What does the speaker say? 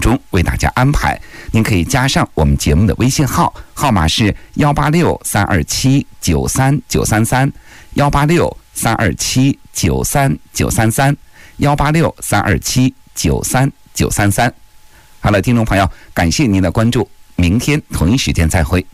中为大家安排。您可以加上我们节目的微信号，号码是186-327-93933，186-327-93933，186-327-93933。好了，听众朋友，感谢您的关注，明天同一时间再会。